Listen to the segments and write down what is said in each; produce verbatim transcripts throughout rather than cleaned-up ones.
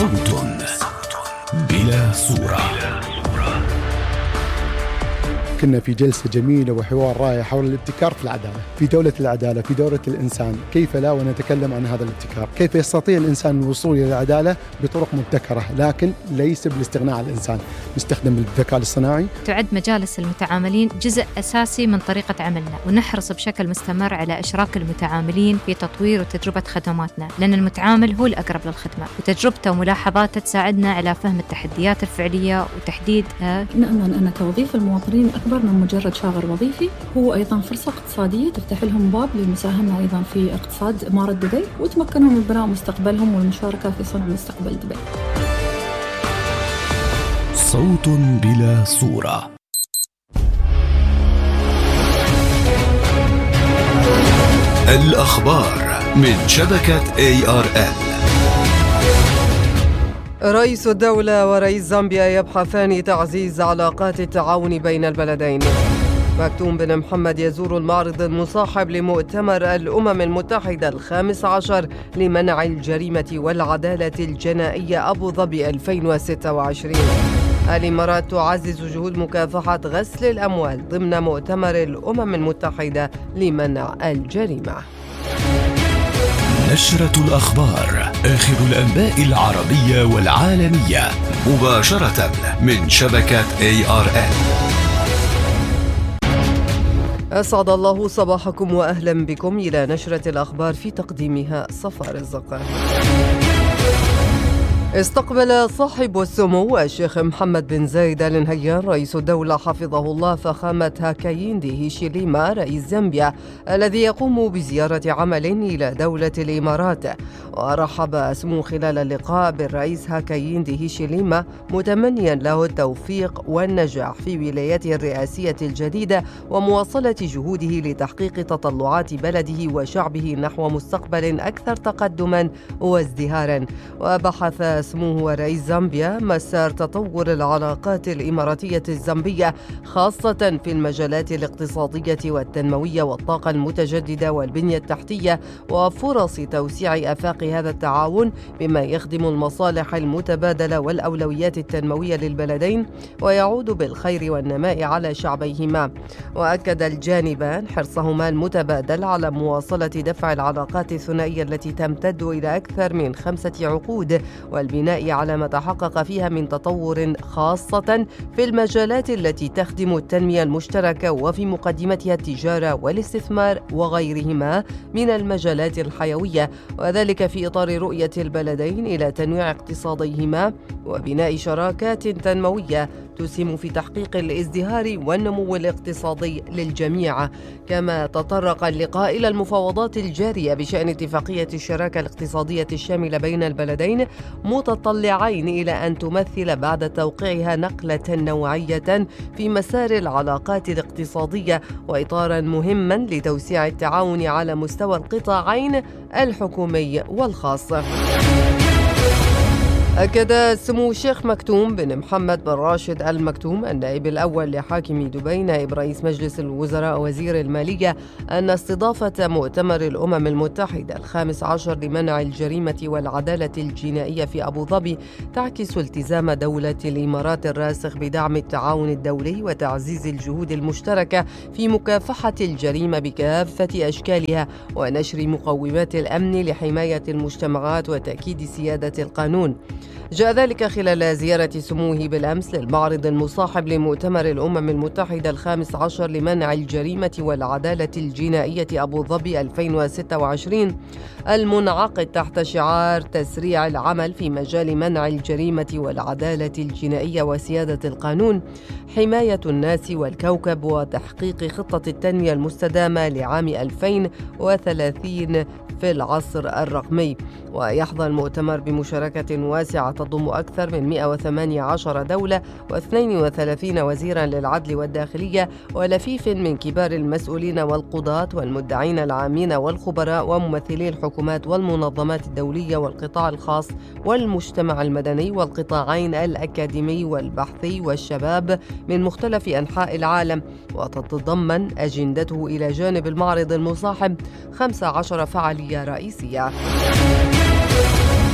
صوت بلا صورة. كنا في جلسة جميلة وحوار رائع حول الابتكار في العدالة، في دولة العدالة، في دولة الإنسان. كيف لا ونتكلم عن هذا الابتكار؟ كيف يستطيع الإنسان الوصول إلى العدالة بطرق مبتكرة، لكن ليس بالاستغناء عن الإنسان. نستخدم الذكاء الاصطناعي. تعد مجالس المتعاملين جزء أساسي من طريقة عملنا، ونحرص بشكل مستمر على إشراك المتعاملين في تطوير وتجربة خدماتنا، لأن المتعامل هو الأقرب للخدمة، وتجربته وملاحظاته تساعدنا على فهم التحديات الفعلية وتحديدها. نأمن أن توظيف المواطنين أكبر من مجرد شاغر وظيفي، هو أيضا فرصة اقتصادية تفتح لهم باب للمساهمة أيضا في اقتصاد إمارة دبي، وتمكنهم من بناء مستقبلهم والمشاركة في صنع مستقبل دبي. صوت بلا صورة. الأخبار من شبكة إيه آر إل. رئيس الدولة ورئيس زامبيا يبحثان تعزيز علاقات التعاون بين البلدين. مكتوم بن محمد يزور المعرض المصاحب لمؤتمر الأمم المتحدة الخامس عشر لمنع الجريمة والعدالة الجنائية أبو ظبي ألفين وستة وعشرين. الإمارات تعزز جهود مكافحة غسل الأموال ضمن مؤتمر الأمم المتحدة لمنع الجريمة. نشرة الأخبار، آخر الأنباء العربية والعالمية، مباشرة من شبكة إيه آر إل. أسعد الله صباحكم وأهلا بكم إلى نشرة الأخبار، في تقديمها صفاء الزقار. استقبل صاحب السمو الشيخ محمد بن زايد آل نهيان رئيس الدولة حفظه الله فخامة هاكايندي هيشيليما رئيس زامبيا الذي يقوم بزيارة عمل إلى دولة الإمارات. ورحب سمو خلال اللقاء بالرئيس هاكايندي هيشيليما متمنيا له التوفيق والنجاح في ولايته الرئاسية الجديدة ومواصلة جهوده لتحقيق تطلعات بلده وشعبه نحو مستقبل أكثر تقدما وازدهارا. وبحث سموه رئيس زامبيا مسار تطور العلاقات الإماراتية الزامبية خاصة في المجالات الاقتصادية والتنموية والطاقة المتجددة والبنية التحتية وفرص توسيع آفاق هذا التعاون بما يخدم المصالح المتبادلة والأولويات التنموية للبلدين ويعود بالخير والنماء على شعبيهما. وأكد الجانبان حرصهما المتبادل على مواصلة دفع العلاقات الثنائية التي تمتد إلى أكثر من خمسة عقود والبناء على ما تحقق فيها من تطور خاصة في المجالات التي تخدم التنمية المشتركة وفي مقدمتها التجارة والاستثمار وغيرهما من المجالات الحيوية، وذلك في إطار رؤية البلدين إلى تنويع اقتصاديهما وبناء شراكات تنموية تسهم في تحقيق الازدهار والنمو الاقتصادي للجميع. كما تطرق اللقاء إلى المفاوضات الجارية بشأن اتفاقية الشراكة الاقتصادية الشاملة بين البلدين، متطلعين إلى أن تمثل بعد توقيعها نقلة نوعية في مسار العلاقات الاقتصادية وإطارا مهما لتوسيع التعاون على مستوى القطاعين الحكومي والخاص. أكد سمو الشيخ مكتوم بن محمد بن راشد آل مكتوم النائب الأول لحاكم دبي نائب رئيس مجلس الوزراء وزير المالية أن استضافة مؤتمر الأمم المتحدة الخامس عشر لمنع الجريمة والعدالة الجنائية في أبو ظبي تعكس التزام دولة الإمارات الراسخ بدعم التعاون الدولي وتعزيز الجهود المشتركة في مكافحة الجريمة بكافة أشكالها ونشر مقومات الأمن لحماية المجتمعات وتأكيد سيادة القانون. جاء ذلك خلال زيارة سموه بالأمس للمعرض المصاحب لمؤتمر الأمم المتحدة الخامس عشر لمنع الجريمة والعدالة الجنائية أبو ظبي ألفين وستة وعشرين المنعقد تحت شعار تسريع العمل في مجال منع الجريمة والعدالة الجنائية وسيادة القانون، حماية الناس والكوكب وتحقيق خطة التنمية المستدامة لعام ألفين وثلاثين في العصر الرقمي. ويحظى المؤتمر بمشاركة واسعة تضم أكثر من مئة وثمانية عشر دولة واثنين وثلاثين وزيرا للعدل والداخلية ولفيف من كبار المسؤولين والقضاة والمدعين العامين والخبراء وممثلي الحكومات والمنظمات الدولية والقطاع الخاص والمجتمع المدني والقطاعين الأكاديمي والبحثي والشباب من مختلف أنحاء العالم. وتتضمن أجندته إلى جانب المعرض المصاحب خمسة عشر فعالية رئيسية.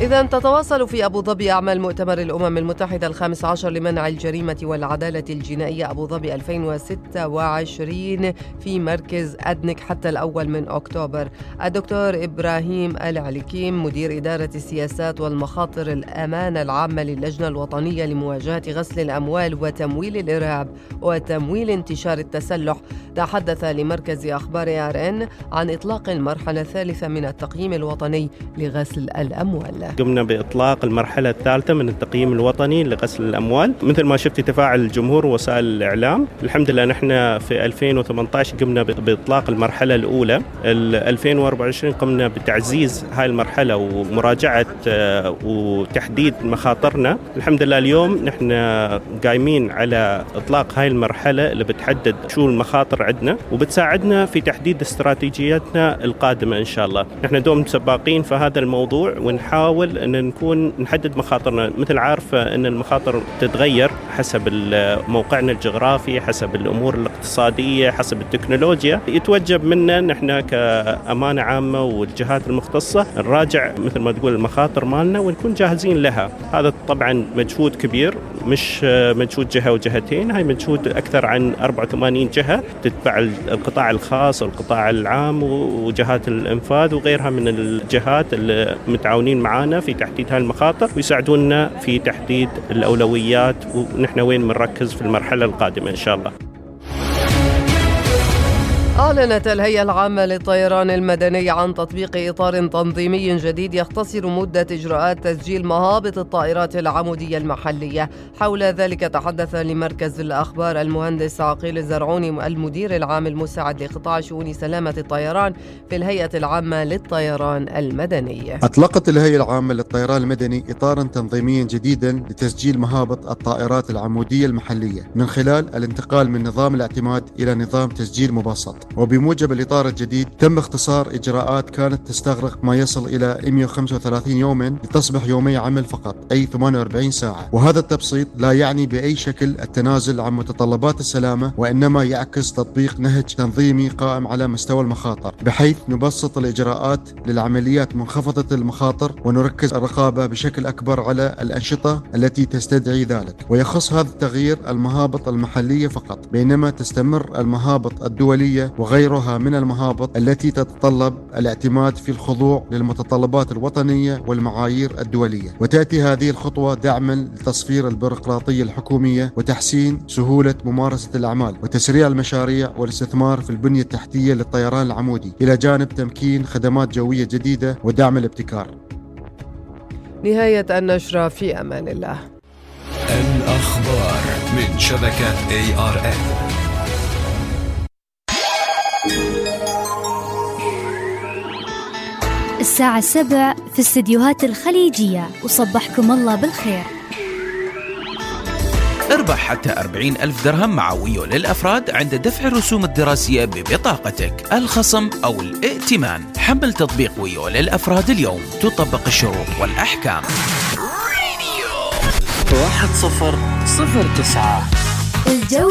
إذا تتواصل في أبو ظبي أعمال مؤتمر الأمم المتحدة الخامس عشر لمنع الجريمة والعدالة الجنائية أبو ظبي ألفين وستة وعشرين في مركز أدنك حتى الأول من أكتوبر. الدكتور إبراهيم العليكيم مدير إدارة السياسات والمخاطر الأمانة العامة للجنة الوطنية لمواجهة غسل الأموال وتمويل الإرهاب وتمويل انتشار التسلح تحدث لمركز أخبار آر إن عن إطلاق المرحلة الثالثة من التقييم الوطني لغسل الأموال. قمنا بإطلاق المرحلة الثالثة من التقييم الوطني لغسل الأموال. مثل ما شفت تفاعل الجمهور ووسائل الإعلام، الحمد لله نحن في ألفين وثمانية عشر قمنا بإطلاق المرحلة الأولى. ألفين وأربعة وعشرين قمنا بتعزيز هاي المرحلة ومراجعة وتحديد مخاطرنا. الحمد لله اليوم نحن قايمين على إطلاق هاي المرحلة اللي بتحدد شو المخاطر عندنا وبتساعدنا في تحديد استراتيجياتنا القادمة إن شاء الله. نحن دوم سباقين في هذا الموضوع ونحاول أن نكون نحدد مخاطرنا. مثل عارفة أن المخاطر تتغير حسب موقعنا الجغرافي، حسب الأمور الاقتصادية، حسب التكنولوجيا. يتوجب منا نحن كأمانة عامة والجهات المختصة نراجع مثل ما تقول المخاطر مالنا ونكون جاهزين لها. هذا طبعا مجهود كبير، مش مجهود جهة وجهتين، هاي مجهود أكثر عن أربعة وثمانين جهة تتبع القطاع الخاص والقطاع العام وجهات الإنفاذ وغيرها من الجهات اللي متعاونين معنا في تحديد هاي المخاطر ويساعدونا في تحديد الأولويات ونحن وين بنركز في المرحلة القادمة إن شاء الله. أعلنت الهيئة العامة للطيران المدني عن تطبيق إطار تنظيمي جديد يختصر مدة إجراءات تسجيل مهابط الطائرات العمودية المحلية. حول ذلك تحدث لمركز الأخبار المهندس عقيل الزرعوني المدير العام المساعد لقطاع شؤون سلامة الطيران في الهيئة العامة للطيران المدني. أطلقت الهيئة العامة للطيران المدني إطارا تنظيميا جديدا لتسجيل مهابط الطائرات العمودية المحلية من خلال الانتقال من نظام الاعتماد إلى نظام تسجيل مبسط. وبموجب الإطار الجديد تم اختصار إجراءات كانت تستغرق ما يصل إلى مئة وخمسة وثلاثين يوما لتصبح يومي عمل فقط، أي ثمانية وأربعين ساعة. وهذا التبسيط لا يعني بأي شكل التنازل عن متطلبات السلامة، وإنما يعكس تطبيق نهج تنظيمي قائم على مستوى المخاطر، بحيث نبسط الإجراءات للعمليات منخفضة المخاطر ونركز الرقابة بشكل أكبر على الأنشطة التي تستدعي ذلك. ويخص هذا التغيير المهابط المحلية فقط، بينما تستمر المهابط الدولية وغيرها من المهابط التي تتطلب الاعتماد في الخضوع للمتطلبات الوطنية والمعايير الدولية. وتأتي هذه الخطوة دعما لتصفير البيروقراطية الحكومية وتحسين سهولة ممارسة الأعمال وتسريع المشاريع والاستثمار في البنية التحتية للطيران العمودي، إلى جانب تمكين خدمات جوية جديدة ودعم الابتكار. نهاية النشرة، في أمان الله. الأخبار من شبكة إيه آر إن. الساعة السبع في استديوهات الخليجية، وصبحكم الله بالخير. اربح حتى أربعين ألف درهم مع ويو للأفراد عند دفع الرسوم الدراسية ببطاقتك، الخصم أو الائتمان. حمل تطبيق ويو للأفراد اليوم، تطبق الشروط والأحكام. واحد صفر صفر تسعة. الجولة